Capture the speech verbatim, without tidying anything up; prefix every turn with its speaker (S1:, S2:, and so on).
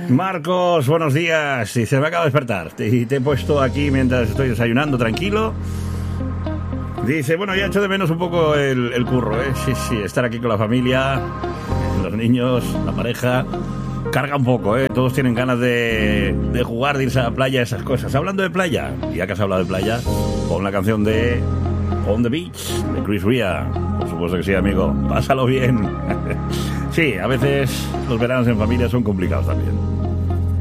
S1: Marcos, buenos días. Y se me acaba de despertar. Y te he puesto aquí mientras estoy desayunando, tranquilo. Dice, bueno, ya echo de menos un poco el, el curro, ¿eh? Sí, sí, estar aquí con la familia, los niños, la pareja. Carga un poco, ¿eh? Todos tienen ganas de, de jugar, de irse a la playa, esas cosas. Hablando de playa, ya que has hablado de playa, pon la canción de On the Beach, de Chris Ria. Por supuesto que sí, amigo. Pásalo bien. Sí, a veces los veranos en familia son complicados también.